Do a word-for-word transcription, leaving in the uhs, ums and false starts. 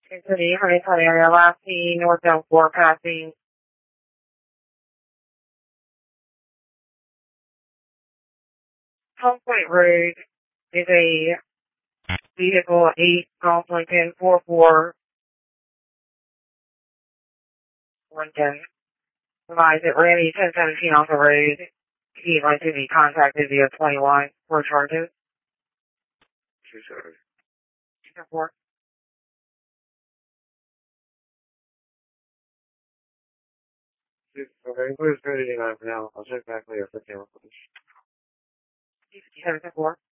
Into the Huntington area, last seen northbound four passing Home Point Road is a vehicle eight Golf Lincoln four four Lincoln. Advise that Randy ten seventeen off the road. He'd like to be contacted via twenty-one for charges. Two seven. Four. Okay, includes thirty-nine for now. I'll check back later for camera footage. Seven four.